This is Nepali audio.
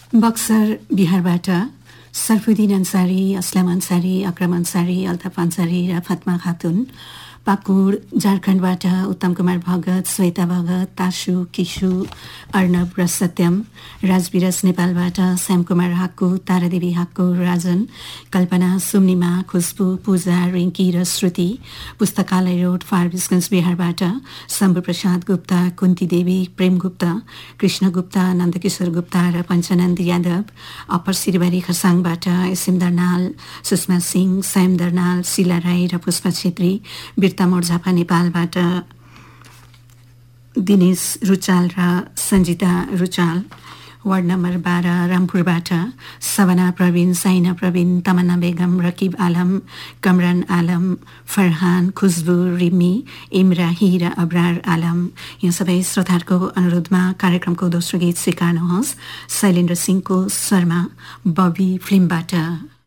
बक्सर बिहारबाट सरफुद्दिन अन्सारी, असलम अन्सारी, अक्रम अन्सारी, अल्ताफ अन्सारी र फात्मा खातुन। पाकुर झारखण्डबाट उत्तम कुमार भगत, श्वेता भगत, तासु, किशु, अर्णव र सत्यम। राजविरस नेपालबाट श्याम कुमार हाक्कु, तारादेवी हाक्कु, राजन, कल्पना, सुम्निमा, खुशबु, पूजा, रिङ्की र श्रुति। पुस्तकालय रोड फारबिसगञ्ज बिहारबाट शम्भु प्रसाद गुप्ता, कुन्ती देवी, प्रेम गुप्ता, कृष्ण गुप्ता, नन्दकिशोर गुप्ता र पञ्चनन्द यादव। अप्पर सिरबारी खरसाङबाट एसएम दर्नाल, सुषमा सिंह, श्याम दर्नाल, शिला राई र पुष्पा छेत्री। बिर्तामोड झापा नेपालबाट दिनेश रुचाल र सञ्जिता रुचाल। वार्ड नम्बर 12 रामपुरबाट सवना प्रवीण, साइना प्रवीण, तमन्ना बेगम, रकिब आलम, कमरान आलम, फरहान, खुशबु, रिमी, इमराही र अब्रार आलम। यो सबै श्रोताहरूको अनुरोधमा कार्यक्रमको दोस्रो गीत स्वीकार्नुहोस्। शैलेन्द्र सिंहको स्वरमा बबी फिल्मबाट।